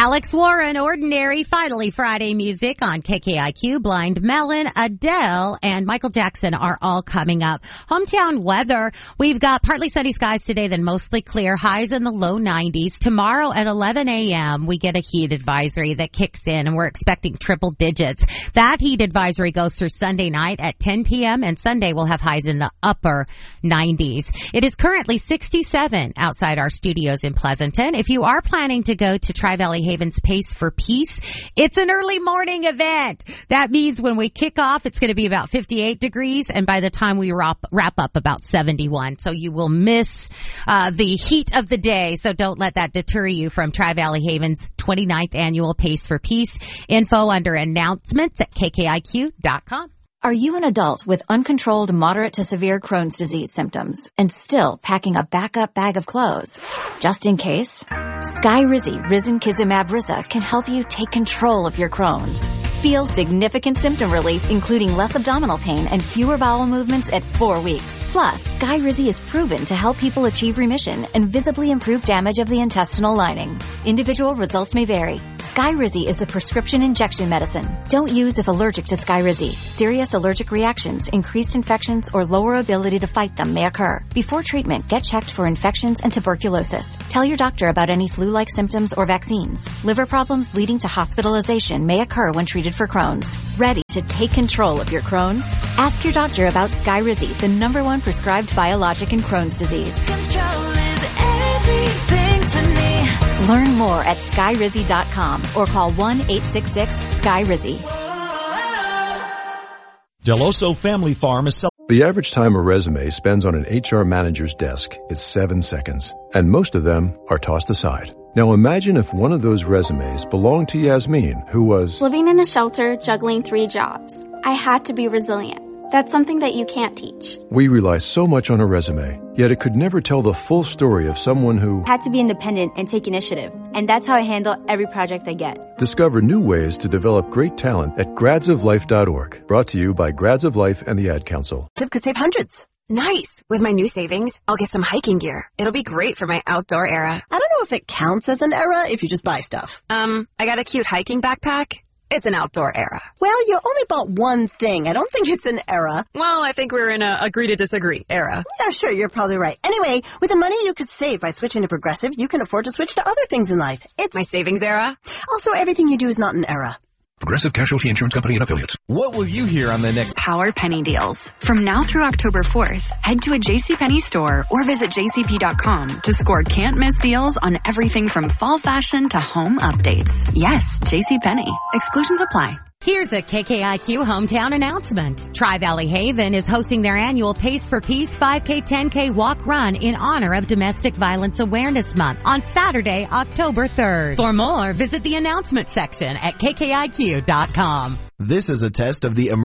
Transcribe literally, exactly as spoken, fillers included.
Alex Warren, Ordinary, finally Friday music on K K I Q. Blind Melon, Adele, and Michael Jackson are all coming up. Hometown weather, we've got partly sunny skies today, then mostly clear, highs in the low nineties. Tomorrow at eleven a.m., we get a heat advisory that kicks in, and we're expecting triple digits. That heat advisory goes through Sunday night at ten p.m., and Sunday we'll have highs in the upper nineties. It is currently sixty-seven outside our studios in Pleasanton. If you are planning to go to Tri-Valley Haven's Pace for Peace, it's an early morning event. That means when we kick off, it's going to be about fifty-eight degrees, and by the time we wrap, wrap up, about seventy-one. So you will miss uh, the heat of the day, so don't let that deter you from Tri-Valley Haven's twenty-ninth Annual Pace for Peace. Info under announcements at K K I Q dot com. Are you an adult with uncontrolled moderate to severe Crohn's disease symptoms and still packing a backup bag of clothes? Just in case, Skyrizi Risankizumab Riza can help you take control of your Crohn's. Feel significant symptom relief, including less abdominal pain and fewer bowel movements at four weeks. Plus, Skyrizi is proven to help people achieve remission and visibly improve damage of the intestinal lining. Individual results may vary. Skyrizi is a prescription injection medicine. Don't use if allergic to Skyrizi. Serious allergic reactions, increased infections, or lower ability to fight them may occur. Before treatment, get checked for infections and tuberculosis. Tell your doctor about any flu-like symptoms or vaccines. Liver problems leading to hospitalization may occur when treated for Crohn's. Ready to take control of your Crohn's? Ask your doctor about Skyrizi, the number one prescribed biologic in Crohn's disease. Control is everything to me. Learn more at Skyrizi dot com or call one eight six six Skyrizi. Deloso Family Farm is... The average time a resume spends on an H R manager's desk is seven seconds, and most of them are tossed aside. Now imagine if one of those resumes belonged to Yasmin, who was living in a shelter, juggling three jobs. I had to be resilient. That's something that you can't teach. We rely so much on a resume, yet it could never tell the full story of someone who had to be independent and take initiative. And that's how I handle every project I get. Discover new ways to develop great talent at grads of life dot org. Brought to you by Grads of Life and the Ad Council. Could save hundreds. Nice. With my new savings, I'll get some hiking gear. It'll be great for my outdoor era. I don't know if it counts as an era if you just buy stuff. Um, I got a cute hiking backpack. It's an outdoor era. Well, you only bought one thing. I don't think it's an era. Well, I think we're in a agree to disagree era. Yeah, sure, you're probably right. Anyway, with the money you could save by switching to Progressive, you can afford to switch to other things in life. It's my savings era. Also, everything you do is not an era. Progressive Casualty Insurance Company and Affiliates. What will you hear on the next Power Penny Deals? From now through October fourth, head to a JCPenney store or visit J C P dot com to score can't-miss deals on everything from fall fashion to home updates. Yes, JCPenney. Exclusions apply. Here's a K K I Q hometown announcement. Tri-Valley Haven is hosting their annual Pace for Peace five K, ten K walk run in honor of Domestic Violence Awareness Month on Saturday, October third. For more, visit the announcement section at K K I Q dot com. This is a test of the emergency